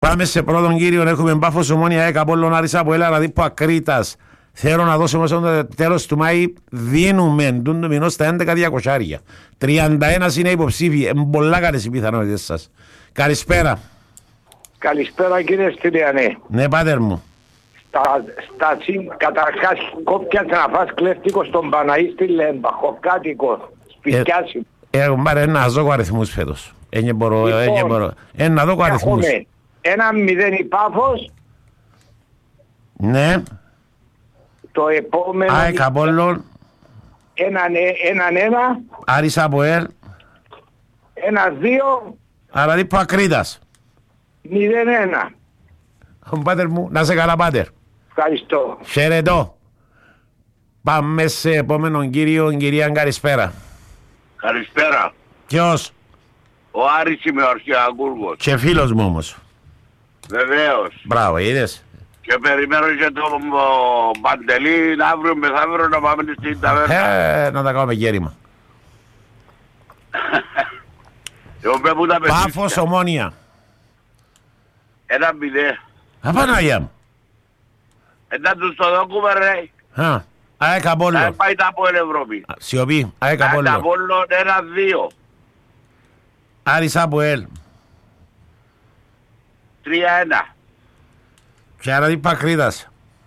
Πάμε σε πρώτον κύριο. Έχουμε Πάφος Ομόνια, ΕΚΑ Απόλλων Άρης Αποέλ Αραδίππο Ακρίτας. Θέλω να δώσουμε στο τέλος του Μάη. Δίνουμε τον μηνό στα 11.200. 31 είναι υποψήφοι. Πολλά καλές οι πιθανότητες σας. Καλησπέρα. Καλησπέρα κύριε Στυλιανέ. Ναι, πάτερ μου. Καταρχάς κόπιας να φας κλέφτικο στον Παναή στη Λέμπαχο, κάτοικο, σπιτιάσιμο. Έχω πάρει ένα δώκο αριθμούς φέτος. Ένα δώκο αριθμούς. 1-0 η Πάφος. Ναι. Το επόμενο... ΑΕΚ Απόλλων. 1-1. Άρης Αποέλ. 1-2. Αραδίππο Ακρίτας. 0-1. Πάτερ μου, να σε καλά πάτερ. Ευχαριστώ. Χαιρετώ. Πάμε σε επόμενον κύριο. Κυρία, καλησπέρα. Καλησπέρα. Ποιος? Ο Άρης είμαι ο Αρχαιαγούργος. Και φίλος μου όμως. Βεβαίως. Μπράβο, είδες. Και περιμένω και τον Παντελή αύριο μεθαύριο να πάμε στην ταβέρνα. Να τα κάνουμε γέρημα. Πάφος Ομόνια. 1-0. Απαναγιά μου. Εντά τους το δόκουμε ρε. ΑΕΚ Απόλλων. Θα πάει τα από Ευρώπη. Σιωπή. ΑΕΚ Απόλλων. Απόλλων 1-2. Άρης Αποέλ. 3-1. Και Αραδίππο Ακρίτας.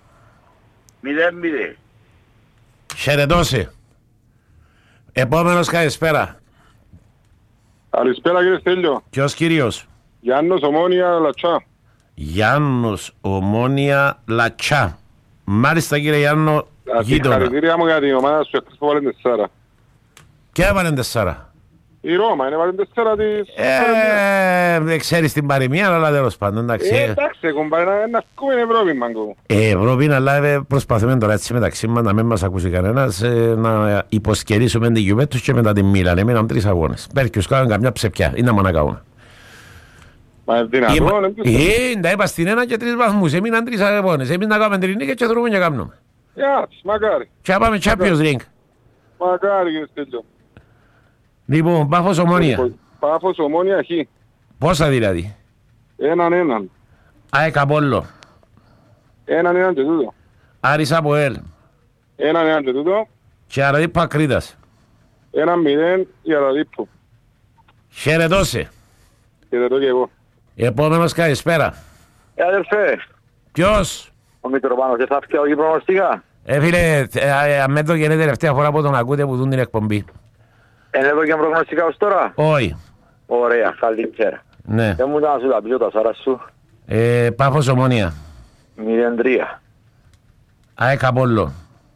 0-0. Χαιρετώσει. Επόμενος καλησπέρα. Καλησπέρα κύριε Στέλιο. Ποιος κύριος? Γιάννος Ομόνια Λατσά. Γιάννος Ομόνια Λατσά. Μάλιστα κύριε Γιάννο, γείτονα. Συγχαρητήρια μου για την ομάδα σου εχθές που βάλουν 4. Και έβαλε 4. Η Ρώμα είναι βάλουν 4 της... Δεν ξέρεις την παροιμία, αλλά τέλος πάντων, εντάξει. Εντάξει, κουμπάρε να ακούμε Ευρώπη, μάγκο. Ευρώπη, αλλά προσπαθούμε τώρα έτσι μεταξύ μας να μην μας ακούσει κανένας, να υποσκερίσουμε την Γιουβέντους και μετά την Μίλαν. Έμειναν 3 αγώνες. Πέρκιος κάνουν καμιά ψεπιά, είναι μόνο να κάνουν. Μα είναι δυνατόν, τα είπα στην 1 και 3 βαθμούς, έμειναν 3 αγώνες. Εμείς να κάνουμε τρινή και δρούμε και κάνουμε. Γεια, μακάρι. Και να πάμε Champions League. Μακάρι κύριε Στέλιο. Λοιπόν, Πάφος Ομόνια. Πάφος Ομόνια Χ. Πόσα δηλαδή? 1-1. ΑΕΚ Απόλλων. 1-1 και τούτο. Άρης Αποέλ. 1-1 και τούτο. Και Αραδίππο Ακρίτας. 1-0 για Αραδίππο. Χαιρετώσε. Χαιρετώ και εγώ. Επόμενος καλησπέρα. Αδερφέ, Ποιος? ο Μητροπάνος δεν θα φτιάω και προγνωστικά. Φίλε, αμέτω και είναι τελευταία φορά που τον ακούτε που δουν την εκπομπή. Είναι εδώ και προγνωστικά ως τώρα. Όχι. Ωραία, καλή πέρα. Ναι. Δεν μου να σου τα πιω τα σάρα σου. Πάφος Ομόνια. 0-3. ΑΕΚ Απόλλων.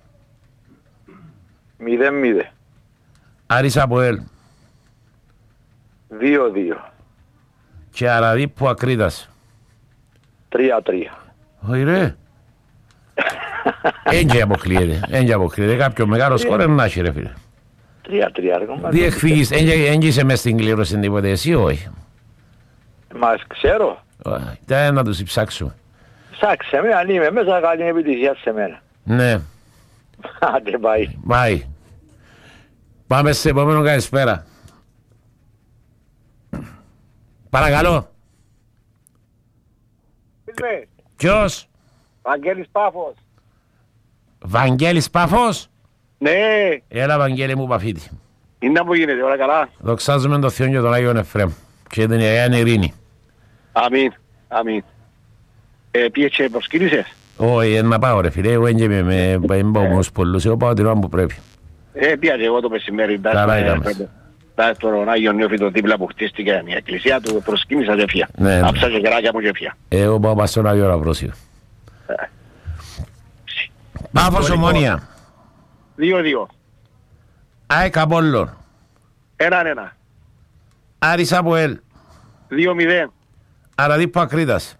0-0. Άρης Αποέλ. 2-2. Και Αραδίππο Ακρίτας. 3-3. Όχι ρε. Έντια αποκλείεται. Κάποιο μεγάλο σκόρ να έχει ρε φίλε. 3-3 ρε κομμάτι. Διεκφύγεις, έντια μες στην κλήρωση τίποτε εσύ όχι? Μας ξέρω. Δεν να τους ψάξουμε. Ψάξε με, αν είμαι μέσα καλή επιτυχία σε μένα. Ναι. Άντε πάει. Πάει. Πάμε σε επόμενο καλησπέρα. Παρακαλώ. Ποιος? Βαγγέλης Πάφος. Βαγγέλης Πάφος. Ναι. Έλα Βαγγέλη μου Παφίτη. Είναι που γίνεται, όλα καλά. Δοξάζουμε τον Θεό και τον Άγιον Εφραίμ και την Αγία Ειρήνη. Αμήν, αμήν. Πήγες και προσκύνησες. Όχι, να πάω ρε φίλε, εγώ δεν πάω όμως πολλούς, εγώ πάω την ώρα που πρέπει. Πήγα και εγώ το μεσημέρι. Καλά έκαμε. Στον Άγιο Νιώφητο δίπλα που χτίστηκε η εκκλησία του, προσκύνησα και φύα. Άψα και γεράκια μου και φύα. Εγώ πάω στον Άγιο Αβρόσιο. Πάφος Ομόνια. 2-2. ΑΕΚ Απόλλων. 1-1. Άρης Αποέλ. 2-0. Αραδίππο Ακρίτας.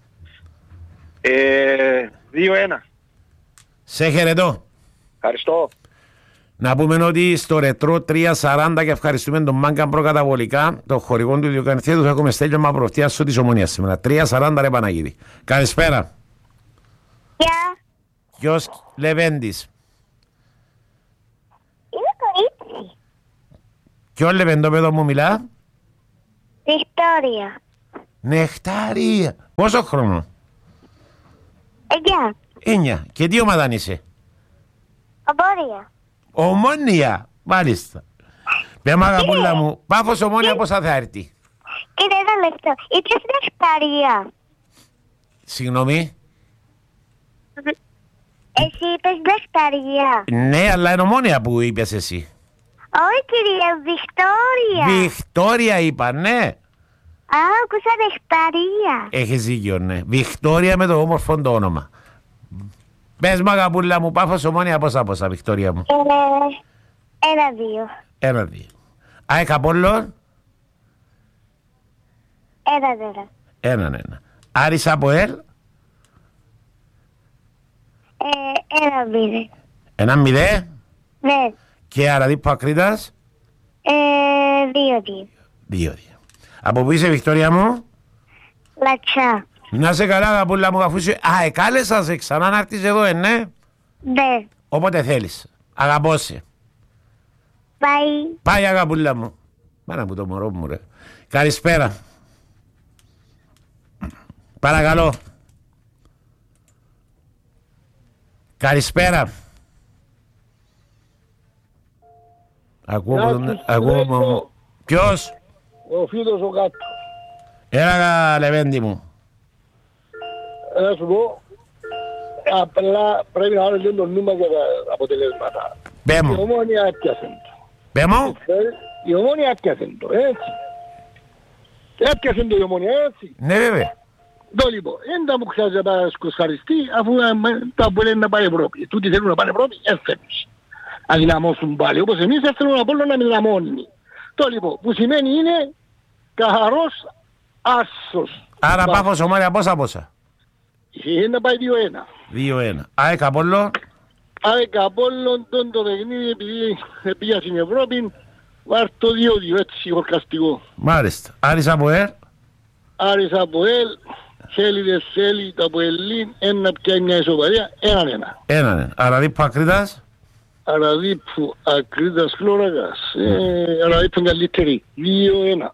2-1. Σε χαιρετώ. Ευχαριστώ. Να πούμε ότι στο ρετρό 340 και ευχαριστούμε τον Μάγκα προκαταβολικά, τον χορηγό του ιδιοκανηθέτου, θα έχουμε Στέλιο Μαυροφτιάσου της Ομονίας σήμερα. 340 ρε Παναγίδη. Καλησπέρα. Γεια. Ποιος? Λεβέντης. Είναι κορίτσι. Ποιο λεβεντόπεδο μου μιλά? Βικτόρια. Νεκτάρια. Πόσο χρόνο? 9. Και τι ομάδα είσαι? Ομόνια. Ομόνια. Μάλιστα. Πέμα αγαπούλα μου, Πάφος Ομόνια πόσα θα έρθει? Κύριε, ένα λεπτό. Είπες Νεκτάρια. Συγγνώμη. Εσύ είπες Νεκτάρια. Ναι, αλλά είναι Ομόνια που είπες εσύ. Όχι κυρία, Βικτόρια. Βικτόρια είπα, ναι. Άκουσα Νεκτάρια. Έχεις δίκιο, ναι. Βικτόρια με το όμορφο το όνομα. Πες μου αγαπούλα μου, Πάφος Ομόνια πόσα, Βικτόρια μου? 1-2. 1-2. ΑΕΚ Απόλλων? 1-0. 1-1. Άρης ΑΠΟΕΛ? 1-0. 1-0. Ναι. Και Αραδίππο Ακρίτας? 2-2. 2-2. Από πού είσαι Βικτόρια μου? Λατσά. Να σε καλά αγαπούλα μου, αφού είσαι... εκάλεσα σε ξανά να έρθεις εδώ, ναι. Ναι. Όποτε θέλεις. Αγαπώ σε. Πάει αγαπούλα μου. Μάνα μου το μωρό μου ρε. Καλησπέρα. Παρακαλώ. Καλησπέρα. Ακούω. Ποιος? Ο φίλος ο κάτω. Έλα Λεβέντη μου. Να σου πω, απλά πρέπει να βάλεις το νου μας για τα αποτελέσματα. Πέμω. Η Ομόνια έπιασε το. Πέμω. Η Ομόνια έπιασε το, έτσι. Έπιασε το η Ομόνια, έτσι. Ναι βέβαια. Το λοιπόν, δεν τα μου χρειάζεται να πάει σκοσχαριστεί, αφού τα μπορεί να πάει Ευρώπη. Τούτοι θέλουν να πάνε Ευρώπη, έφερνεις. Να δυναμώσουν πάλι, όπως εμείς έφερνουν από όλο να δυναμώνει. Το λοιπόν, που σημαίνει είναι καθαρός άσος. Άρα Πάφος Ομόνια πόσα. Είναι να πάει 2-1. 2-1. ΑΕΚ Απόλλων? ΑΕΚ Απόλλων το παιχνίδι επειδή πήγα στην Ευρώπη βάρ το 2-2 έτσι χορκαστικό. Μάλιστα. Άρης ΑΠΟΕΛ? Άρης ΑΠΟΕΛ, θέλει δεν θέλει το ΑΠΟΕΛ, ένα πια μια ισοπαλία, 1-1. Αραδίππο Ακρίτας? Αραδίππου Ακρίτας Φλόρακας, Αραδίππου καλύτερη, 2-1.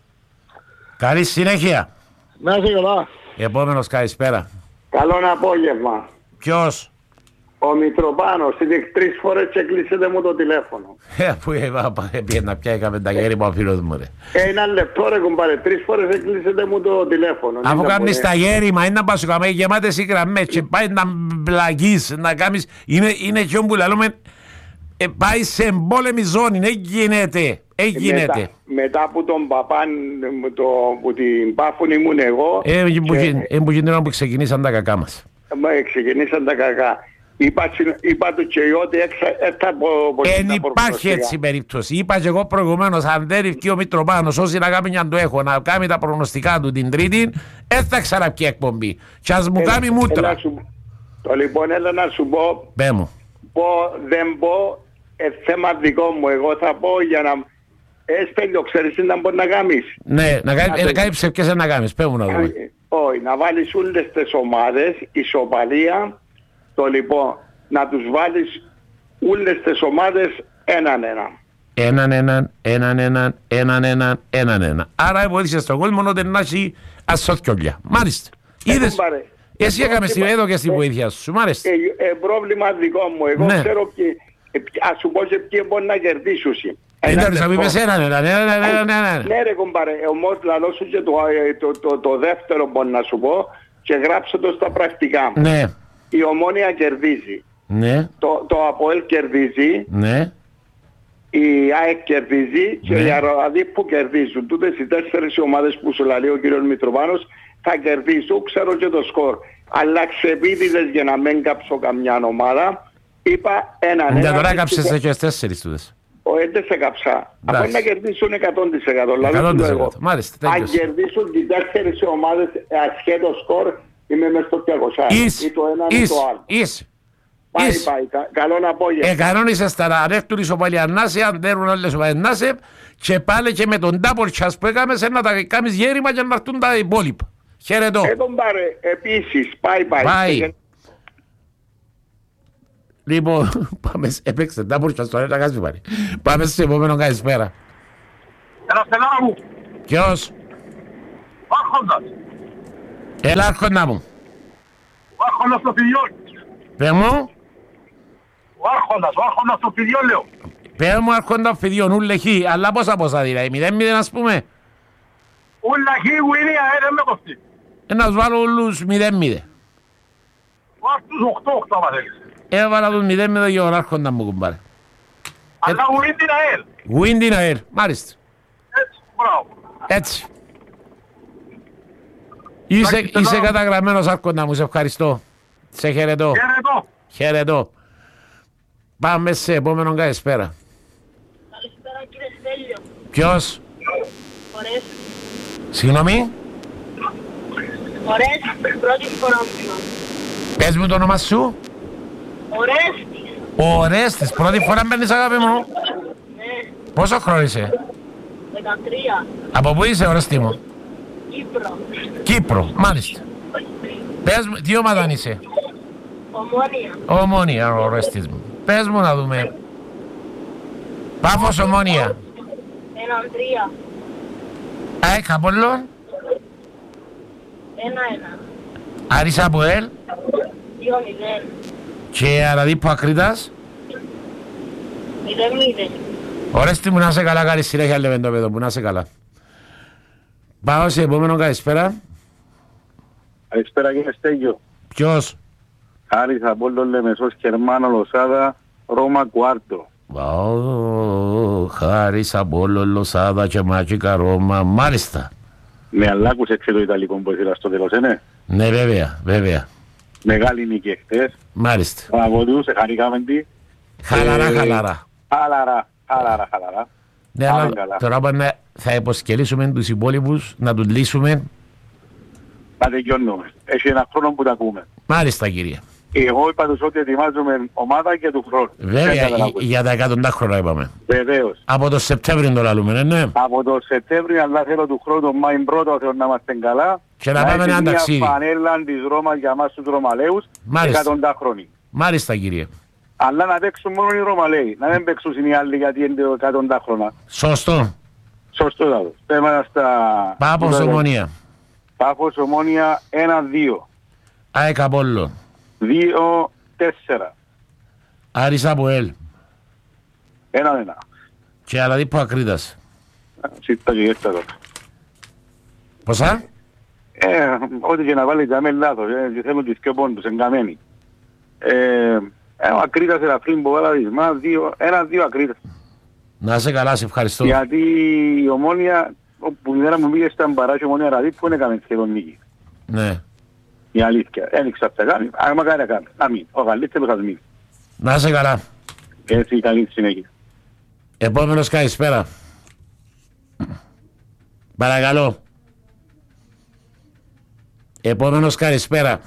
Καλή συνέχεια. Να είσαι καλά. Επόμενος καλησπέρα. Καλό απόγευμα. Ποιος? Ο Μητροπάνος, είναι 3 φορές και κλείσετε μου το τηλέφωνο. Που πήγαινα πια έκαμε τα γέρι μου ο φίλος μου ρε. Ένα λεπτό ρε κουμπάρε, 3 φορές έκλεισετε μου το τηλέφωνο. Αφού κάνεις τα γέρι μα είναι να πας σου καμέ γεμάτες οι γραμμές και πάει να μπλαγείς, να κάνεις, είναι και όπου λαλούμε, πάει σε εμπόλεμη ζώνη, γίνεται. Μετά από τον παπάν που την Πάφων ήμουν εγώ. Που γίνεται που ξεκινήσαν τα κακά μας. Ξεκινήσαν τα κακά. Είπα του και ότι έρθα από... Εν υπάρχει έτσι περίπτωση. Είπα και εγώ προηγουμένως, αν δεν ρηφκεί ο Μητροπάνος, όσοι να κάνει να το έχω, να κάνει τα προγνωστικά του την Τρίτη, έρθα ξαναπιεί εκπομπή. Και ας μου κάνει μούτρα. Το λοιπόν έλα να σου πω, δεν πω, θέμα δικό μου, εγώ θα πω για να... Έσπελιο, ξέρεις τι να μπορεί να κάνεις. Ναι, να κάνεις ποιες να κάνεις, πες μου να δούμε. Όχι, να βάλεις όλες τις ομάδες, ισοπαλία, το λοιπόν, να τους βάλεις όλες τις ομάδες έναν. Άρα βοήθησες στον κόσμο ότι να έχει ασόθκιολια. Μάλιστα. Είδες, εσύ έκαμες τη εδώ και στη βοήθεια σου, μάλιστα. Πρόβλημα δικό μου, εγώ ξέρω ας σου πω σε ποιοι μπορεί να κερδίσουν. Εντάξει, θα πεις έναν. Ναι ρε κομπάρε, όμως λαλώ σου και το δεύτερο μπορεί να σου πω και γράψω το στα πρακτικά. Ναι. Η Ομόνια κερδίζει. Ναι. Το ΑΠΟΕΛ κερδίζει. Ναι. Η ΑΕΚ κερδίζει και οι Αραδίππου κερδίζουν. Τούτες οι 4 ομάδες που σου λέει ο κύριος Μητροπάνος θα κερδίσουν, ξέρω και το σκορ. Αλλά ξεπίδιδες για να μην κάψω καμιά ομάδα. Είπα έναν. Για τώρα κάψες και 4 τούτες. Δεν σε κάψα. Από να κερδίσουν 100%. Μάλιστα. Αν κερδίσουν τις 4 ομάδες ασχέτως σκορ, είμαι μες στο 200. Ή το ένα ή το άλλο. Πάει. Καλό απόγευμα. Κανόνισες τα ανέχτουν ισοπαλιανάσαι, αν δέρουν όλες ισοπαλιανάσαι και πάλι και με τον τάπορ τσάς που έκαμες να τα κάνεις γέρημα και να έρθουν τα υπόλοιπα. Χαιρετώ. Τον πάρε επίσης. Πάει. Λοιπόν, πάμε, έπαιξε τάπορ τσάς τώρα να κάνεις πάλι. Πάμε στο επόμενο καλησπέρα. Καλησπέρα μου. Ποιος? Άρχοντας. Έλα άρχοντα μου. Ο Άρχοντας των Φιδιών. Πες μου. Ο Άρχοντας των Φιδιών λέω. Πες μου άρχοντα των Φιδιών, ουλεχή. Αλλά πόσα δηλαδή, 0-0 ας πούμε. Ουλαχή, Γουίνια, δεν με κοφτεί. Να τους βάλω όλους 0-0. Βάζ τους 8-8 άμα θέλεις. Έβαλα τους 0-0 για τον άρχοντα μου κουμπάρε. Αλλά Γουίν την ΑΕΛ. Γουίν την ΑΕΛ, μάλιστα. Έτσι, μπράβο. Έτσι. Είσαι καταγραμμένος άρχοντα μου, σε ευχαριστώ. Σε χαιρετώ. Χαιρετώ. Πάμε σε επόμενον καλησπέρα. Καλησπέρα κύριε Στέλιο. Ποιος? Ωραίες. Συγγνώμη. Ωραίες, πρώτη φορά μου. Πες μου το όνομα σου. Ορέστης. Ο Ορέστης, πρώτη φορά μπαίνεις αγάπη μου. Ναι, Πόσο χρόνο είσαι? 13. Από πού είσαι Ορέστη μου? Κύπρο. Κύπρο, μάλιστα. Πες μου, τι ομάδα είσαι? Ομόνια. Ομόνια ο Ορέστης μου. Πες μου να δούμε. Πάφος Ομόνια. 1-3. ΑΕΚ Απόλλων. 1-1. Άρης Αποέλ. 2-0. Και Αραδίππο Ακρίτας. 0-0. Ορέστη μου, να σε καλά, καλή συνέχεια λέμε το παιδό μου, να σε καλά. Πάω σε επόμενο καλησπέρα. Καλησπέρα κύριε Στέγιο. Ποιος? Άρης Απόλλων Λεμεσός Κερμάνο Λοσάδα Ρώμα Κουάρτο. Χάρης Απόλλων Λοσάδα και Μάτσικα Ρώμα, μάλιστα. Με αλλάκουσε το Ιταλικό που ήθελα στο τέλος, Ναι, βέβαια, βέβαια. Μεγάλη νίκη εχθές. Μάλιστα. Παναγωδούσε, χαρήκαμε τι. Χαλαρά. Χαλαρά. Ναι, αλλά τώρα θα υποσκελίσουμε τους υπόλοιπους, να τους λύσουμε. Να τελειώνουμε. Έχει ένα χρόνο που τα ακούμε. Μάλιστα, κύριε. Εγώ είπα τους ότι ετοιμάζουμε ομάδα και του χρόνου. Βέβαια, για τα 100 χρόνια είπαμε. Βεβαίως. Από το Σεπτέμβριο το λαλούμε, ναι. Από το Σεπτέμβριο, αλλά θέλω του χρόνου Μάιν πρώτο, θέλω να είμαστε καλά. Και να πάμε ένα ταξίδι. Μια φανέλα της Ρώμα για μας τους Ρωμαλαίους, 100 χρόνια. Μάλιστα, κύριε. Αλλά να παίξουν μόνο οι Ρωμαλαίοι, να μην παίξουν οι άλλοι γιατί είναι 100 χρόνια. Σωστό. Σωστό λάθος. Πέμα στα... Πάφος Ομόνια. Πάφος Ομόνια 1-2. ΑΕΚ Απόλλων. 2-4. Άρης Αποέλ. 1-1. Και Αραδίππο Ακρίτας. Σύστα και έτσι τώρα. Πόσα? Ό,τι και να βάλει για μένα λάθος. Θέλουν τις και πόντους, εγκαμένοι. Ο Ακρίτας Ελαφρύν που βάλα δισμά, 1-2 Ακρίτας. Να είσαι καλά, σε ευχαριστώ. Γιατί η Ομόνια, που η μέρα μου πήγε στα μπαράκια Ομόνια Ραδίππου, δεν έκαμε σχεδόν νίκη. Ναι. Η αλήθεια. Δεν ήξερα τι θα κάνει. Αν μακάρι να κάνει. Να μην. Ο καλύτερος θα μείνει. Να είσαι καλά. Έτσι, καλή συνέχεια. Επόμενος καλησπέρα. Παρακαλώ. Επόμενος καλησπέρα.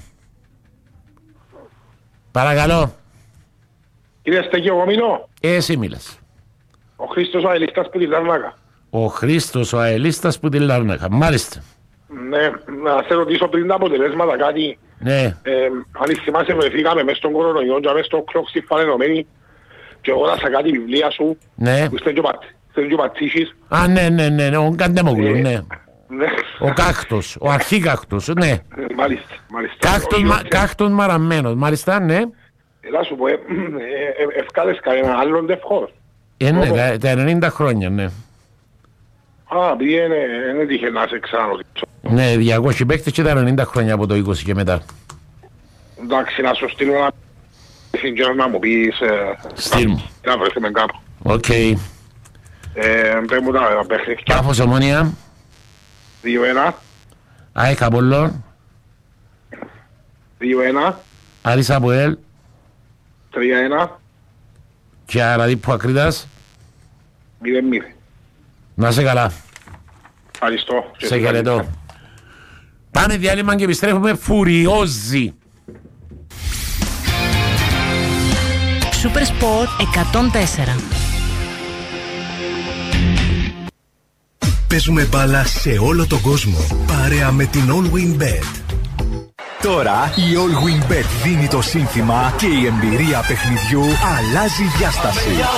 Παρακαλώ. Κύριε Στέγιο, εγώ μείνω. Εσύ μίλας. Ο Χρήστος ο Αελίστας που τη Λαρνάκα. Ο Χρήστος ο Αελίστας που τη Λαρνάκα. Μάλιστα. Ναι, να σε ρωτήσω πριν τα αποτελέσματα κάτι. Ναι. Αν θυμάσαι βρεθήκαμε μες στον κορονοϊό και μες στον κλοκ στη Φανενωμένη και αγόρασα κάτι βιβλία σου. Ναι. Που είστε και ο Πατσίχης. Α, ναι, ο Καντέμογλου, ναι. Ναι. Ο Κάκτος, ο αρχικάκτος, ναι. Μάλιστα. Κάκτος μαραμένος, μάλιστα, ναι. Έλα σου πω, ευκάλες κανένα άλλον τευχός. Ναι, τα 90 χρόνια, ναι. Α, πήγαινε, δεν τύχε να σε ξαναρωτήσω. Ναι, 200 παίκτες και τα 90 χρόνια από το 20 και μετά. Εντάξει, να σου στείλω ένα messenger να μου πεις... Στείλ μου. Να βρεθούμε κάπου. Οκ. Πες μου τα παιχνίδια. Πάφος Ομόνια. 2-1. ΑΕΚ Απόλλων. 2-1. Άρης Αποέλ. 3-1. Και Αραδίππο Ακρίτας. 0-0. Να είσαι καλά. Ευχαριστώ. Σε χαιρετώ. Πάνε διάλειμμα και επιστρέφουμε φουριόζοι. Super Sport 104. Παίζουμε μπάλα σε όλο τον κόσμο, παρέα με την All Win Bet. Τώρα η All Win Bet δίνει το σύνθημα και η εμπειρία παιχνιδιού αλλάζει διάσταση.